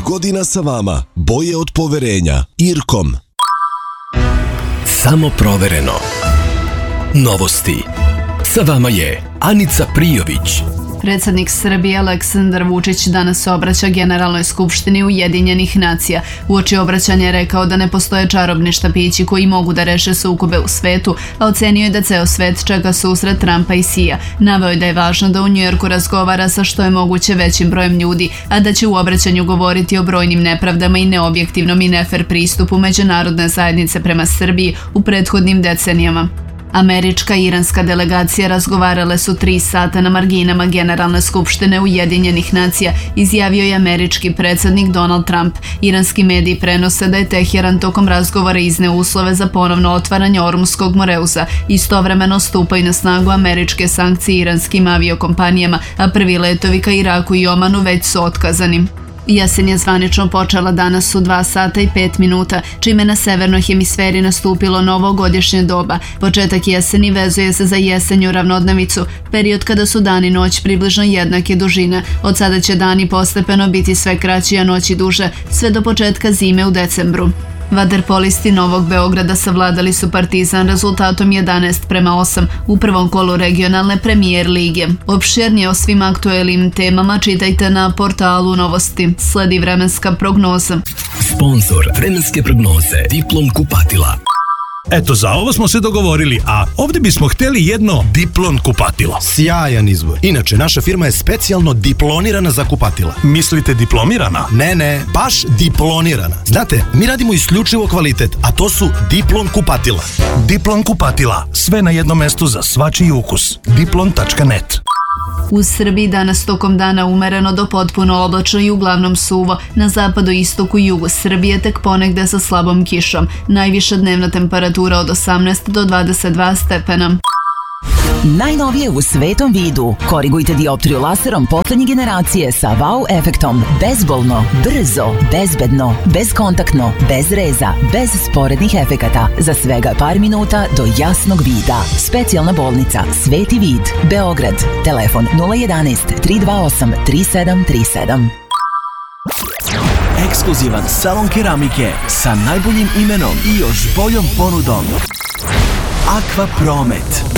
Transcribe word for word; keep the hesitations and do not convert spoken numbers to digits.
godina sa vama, boje od poverenja. Irkom. Samo provereno. Novosti. Sa vama je Anica Prijović. Predsjednik Srbije Aleksandar Vučić danas se obraća Generalnoj skupštini Ujedinjenih nacija. Uoči obraćanja je rekao da ne postoje čarobni štapići koji mogu da reše sukobe u svetu, a ocenio je da ceo svet čeka susret Trumpa i Sija. Naveo je da je važno da u Njujorku razgovara sa što je moguće većim brojem ljudi, a da će u obraćanju govoriti o brojnim nepravdama i neobjektivnom i nefer pristupu međunarodne zajednice prema Srbiji u prethodnim decenijama. Američka i iranska delegacija razgovarale su tri sata na marginama Generalne skupštine Ujedinjenih nacija, izjavio je američki predsjednik Donald Trump. Iranski mediji prenose da je Teheran tokom razgovora izneo uslove za ponovno otvaranje Ormuzskog moreuza. Istovremeno stupaju na snagu američke sankcije iranskim aviokompanijama, a prvi letovi ka Iraku i Omanu već su otkazani. Jesen je zvanično počela danas u dva sata i pet minuta, čime na severnoj hemisferi nastupilo novo godišnje doba. Početak jeseni vezuje se za jesenju ravnodnevicu, period kada su dan i noć približno jednake dužine. Od sada će dani postepeno biti sve kraći, a noći duže, sve do početka zime u decembru. Vaterpolisti Novog Beograda savladali su Partizan rezultatom jedanaest prema osam u prvom kolu regionalne premijer lige. Opširnije o svim aktuelnim temama čitajte na portalu Novosti. Sledi vremenska prognoza. Sponzor vremenske prognoze Diplom kupatila. Eto, za ovo smo se dogovorili, a ovdje bismo htjeli jedno Diplon kupatilo. Sjajan izbor. Inače, naša firma je specijalno diplonirana za kupatila. Mislite diplomirana? Ne, ne, baš diplonirana. Znate, mi radimo isključivo kvalitet, a to su Diplon kupatila. Diplon kupatila. Sve na jednom mestu za svačiji ukus. diplon tačka net. U Srbiji danas tokom dana umereno do potpuno oblačno i uglavnom suvo, na zapadu, istoku i jugu Srbije tek ponegde sa slabom kišom. Najviša dnevna temperatura od osamnaest do dvadeset dva stepena. Najnovije u svetom vidu. Korigujte dioptriju laserom poslednje generacije sa wow efektom. Bezbolno, brzo, bezbedno, bezkontaktno, bez reza, bez sporednih efekata. Za svega par minuta do jasnog vida. Specijalna bolnica Sveti vid, Beograd. Telefon nula jedanaest tri dva osam tri sedam tri sedam. Ekskluzivan salon keramike sa najboljim imenom i još boljom ponudom. Aqua Promet.